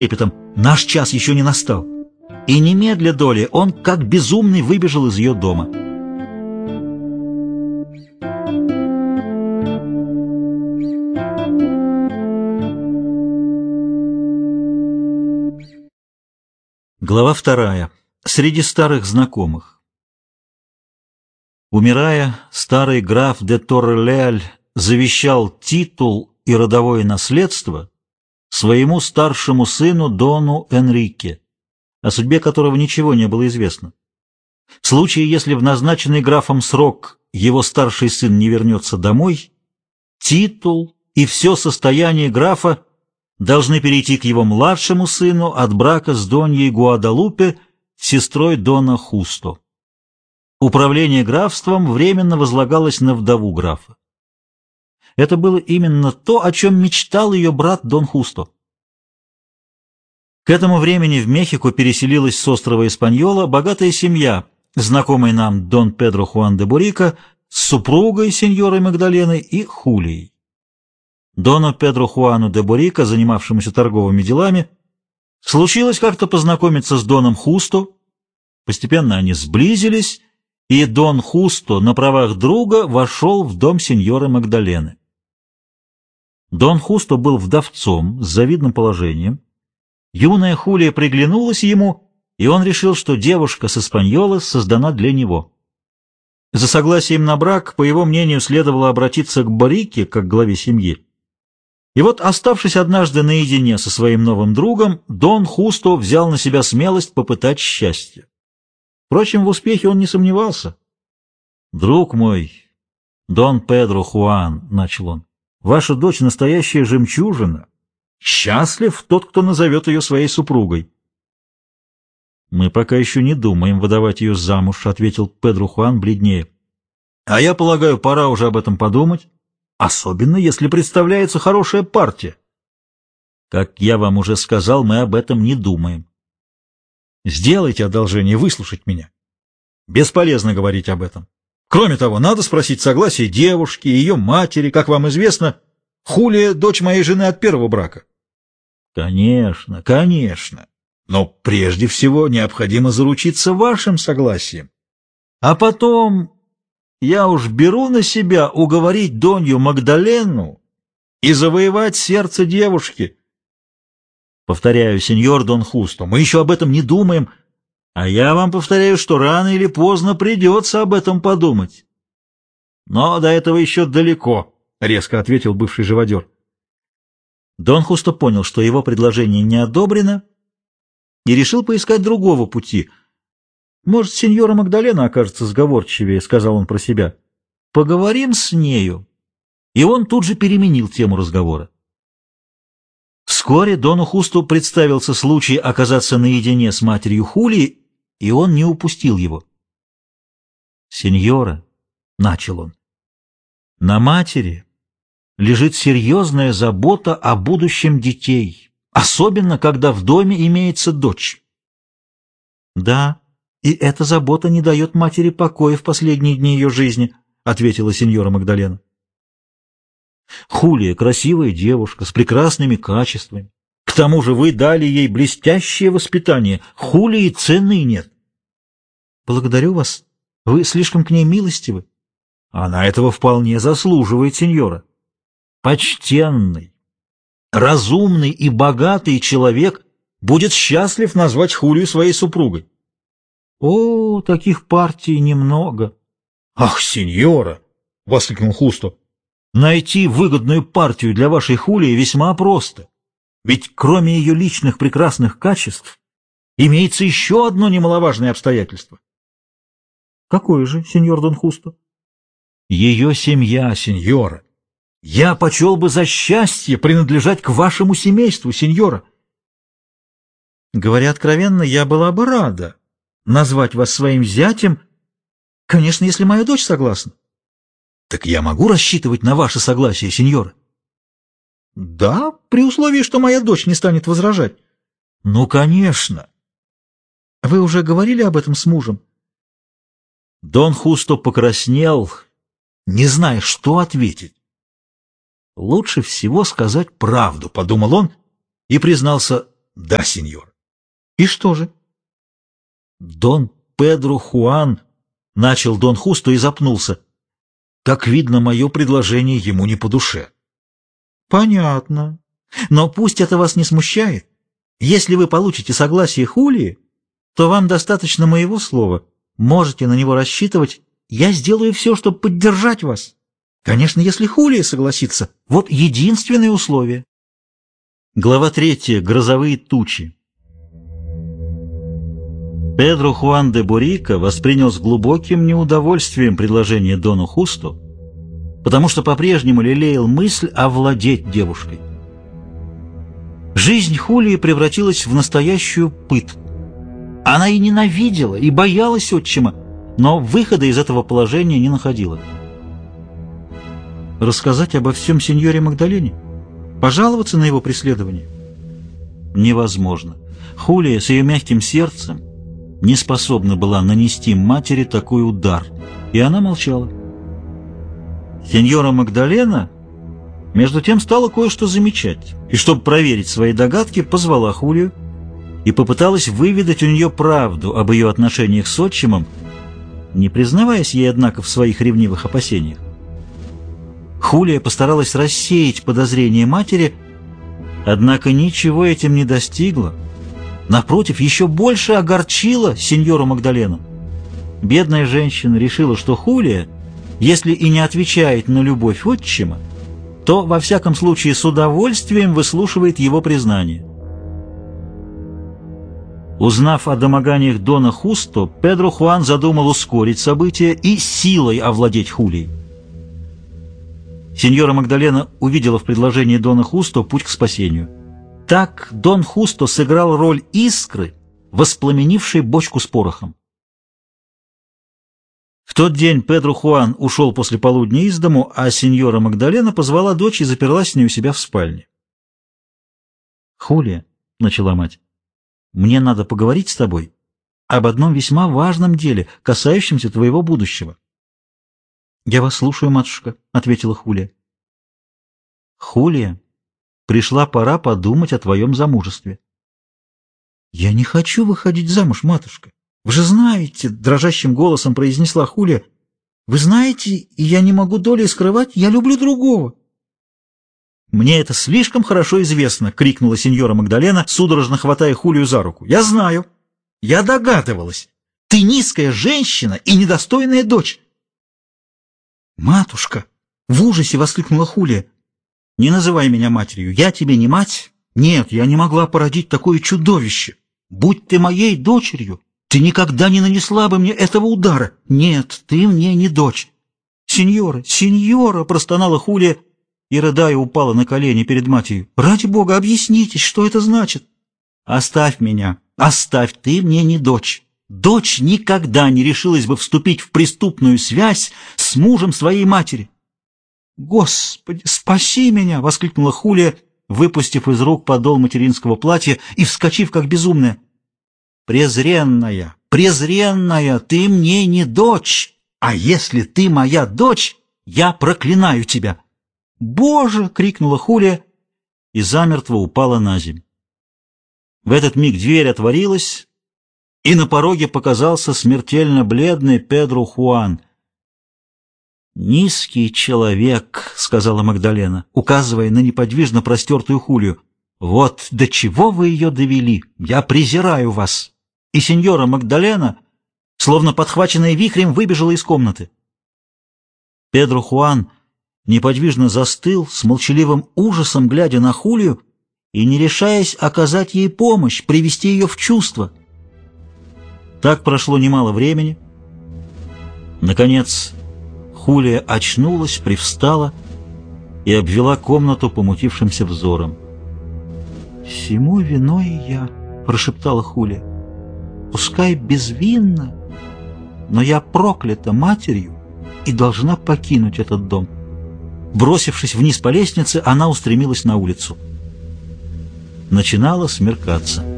трепетом: «Наш час еще не настал». И немедля доли он, как безумный, выбежал из ее дома. Глава 2. Среди старых знакомых. Умирая, старый граф де Торре-Леаль завещал титул и родовое наследство своему старшему сыну Дону Энрике, о судьбе которого ничего не было известно. В случае, если в назначенный графом срок его старший сын не вернется домой, титул и все состояние графа должны перейти к его младшему сыну от брака с Доньей Гуадалупе, сестрой Дона Хусто. Управление графством временно возлагалось на вдову графа. Это было именно то, о чем мечтал ее брат Дон Хусто. К этому времени в Мехико переселилась с острова Испаньола богатая семья, знакомый нам Дон Педро Хуан де Бурико, с супругой сеньорой Магдаленой и Хулией. Дону Педро Хуану де Бурико, занимавшемуся торговыми делами, случилось как-то познакомиться с Доном Хусто. Постепенно они сблизились, и Дон Хусто на правах друга вошел в дом сеньоры Магдалены. Дон Хусто был вдовцом с завидным положением. Юная Хулия приглянулась ему, и он решил, что девушка с Испаньолы создана для него. За согласием на брак, по его мнению, следовало обратиться к Борике, как главе семьи. И вот, оставшись однажды наедине со своим новым другом, Дон Хусто взял на себя смелость попытать счастье. Впрочем, в успехе он не сомневался. «Друг мой, Дон Педро Хуан», — начал он, — «ваша дочь настоящая жемчужина. Счастлив тот, кто назовет ее своей супругой». «Мы пока еще не думаем выдавать ее замуж», — ответил Педро Хуан бледнее. «А я полагаю, пора уже об этом подумать, особенно если представляется хорошая партия». «Как я вам уже сказал, мы об этом не думаем». «Сделайте одолжение выслушать меня. Бесполезно говорить об этом. Кроме того, надо спросить согласие девушки и ее матери. Как вам известно, Хулия — дочь моей жены от первого брака». «Конечно, конечно. Но прежде всего необходимо заручиться вашим согласием. А потом я уж беру на себя уговорить Донью Магдалену и завоевать сердце девушки». «Повторяю, сеньор Дон Хусто, мы еще об этом не думаем, а я вам повторяю, что рано или поздно придется об этом подумать». «Но до этого еще далеко», — резко ответил бывший живодер. Дон Хусто понял, что его предложение не одобрено, и решил поискать другого пути. «Может, сеньора Магдалена окажется сговорчивее», — сказал он про себя. «Поговорим с нею». И он тут же переменил тему разговора. Вскоре Дону Хусто представился случай оказаться наедине с матерью Хулии, и он не упустил его. «Сеньора», — начал он, — «на матери лежит серьезная забота о будущем детей, особенно когда в доме имеется дочь». «Да, и эта забота не дает матери покоя в последние дни ее жизни», — ответила сеньора Магдалена. «Хулия — красивая девушка с прекрасными качествами. К тому же вы дали ей блестящее воспитание. Хулии цены нет». «Благодарю вас. Вы слишком к ней милостивы». «Она этого вполне заслуживает, сеньора. Почтенный, разумный и богатый человек будет счастлив назвать Хулию своей супругой». «О, таких партий немного». «Ах, сеньора!» — воскликнул Хусто. «Найти выгодную партию для вашей Хулии весьма просто. Ведь кроме ее личных прекрасных качеств имеется еще одно немаловажное обстоятельство». «Какое же, сеньор Дон Хусто?» «Ее семья, сеньора. Я почел бы за счастье принадлежать к вашему семейству, сеньора». «Говоря откровенно, я была бы рада назвать вас своим зятем, конечно, если моя дочь согласна». «Так я могу рассчитывать на ваше согласие, сеньора?» «Да, при условии, что моя дочь не станет возражать». «Ну, конечно». «Вы уже говорили об этом с мужем?» Дон Хусто покраснел, не зная, что ответить. «Лучше всего сказать правду», — подумал он и признался: Да, сеньор. И что же? Дон Педро Хуан, начал Дон Хусто и запнулся. Как видно, мое предложение ему не по душе. Понятно. Но пусть это вас не смущает. Если вы получите согласие Хулии, то вам достаточно моего слова. Можете на него рассчитывать. Я сделаю все, чтобы поддержать вас. Конечно, если Хулия согласится. Вот единственное условие. Глава 3. Грозовые тучи. Педро Хуан де Борико воспринял с глубоким неудовольствием предложение Дону Хусто, потому что по-прежнему лелеял мысль овладеть девушкой. Жизнь Хулии превратилась в настоящую пытку. Она и ненавидела, и боялась отчима, но выхода из этого положения не находила. Рассказать обо всем сеньоре Магдалене? Пожаловаться на его преследование? Невозможно. Хулия с ее мягким сердцем не способна была нанести матери такой удар, и она молчала. Сеньора Магдалена, между тем, стала кое-что замечать, и, чтобы проверить свои догадки, позвала Хулию и попыталась выведать у нее правду об ее отношениях с отчимом, не признаваясь ей, однако, в своих ревнивых опасениях. Хулия постаралась рассеять подозрения матери, однако ничего этим не достигла. Напротив, еще больше огорчила сеньору Магдалену. Бедная женщина решила, что Хулия, если и не отвечает на любовь отчима, то, во всяком случае, с удовольствием выслушивает его признание. Узнав о домоганиях Дона Хусто, Педро Хуан задумал ускорить события и силой овладеть Хулией. Сеньора Магдалена увидела в предложении Дона Хусто путь к спасению. Так Дон Хусто сыграл роль искры, воспламенившей бочку с порохом. В тот день Педро Хуан ушел после полудня из дому, а сеньора Магдалена позвала дочь и заперлась с ней у себя в спальне. «Хулия», — начала мать, — «мне надо поговорить с тобой об одном весьма важном деле, касающемся твоего будущего». «Я вас слушаю, матушка», — ответила Хулия. «Хулия, пришла пора подумать о твоем замужестве». «Я не хочу выходить замуж, матушка. Вы же знаете», — дрожащим голосом произнесла Хулия, — «вы знаете, и я не могу долей скрывать, я люблю другого». «Мне это слишком хорошо известно», — крикнула сеньора Магдалена, судорожно хватая Хулию за руку. «Я знаю. Я догадывалась. Ты низкая женщина и недостойная дочь». «Матушка!» — в ужасе воскликнула Хулия. «Не называй меня матерью. Я тебе не мать. Нет, я не могла породить такое чудовище. Будь ты моей дочерью, ты никогда не нанесла бы мне этого удара. Нет, ты мне не дочь». «Сеньора, сеньора!» — простонала Хулия и, рыдая, упала на колени перед матерью. «Ради Бога, объяснитесь, что это значит?» «Оставь меня, оставь, ты мне не дочь. Дочь никогда не решилась бы вступить в преступную связь с мужем своей матери». «Господи, спаси меня!» — воскликнула Хулия, выпустив из рук подол материнского платья и вскочив как безумная. «Презренная, презренная, ты мне не дочь, а если ты моя дочь, я проклинаю тебя!» «Боже!» — крикнула Хулия и замертво упала на землю. В этот миг дверь отворилась, и на пороге показался смертельно бледный Педро Хуан. «Низкий человек», — сказала Магдалена, указывая на неподвижно простертую Хулию. «Вот до чего вы ее довели! Я презираю вас!» И сеньора Магдалена, словно подхваченная вихрем, выбежала из комнаты. Педро Хуан неподвижно застыл, с молчаливым ужасом глядя на Хулию и не решаясь оказать ей помощь, привести ее в чувство. Так прошло немало времени. Наконец, Хулия очнулась, привстала и обвела комнату помутившимся взором. «Всему виной я», — прошептала Хулия. «Пускай безвинно, но я проклята матерью и должна покинуть этот дом». Бросившись вниз по лестнице, она устремилась на улицу. Начинало смеркаться.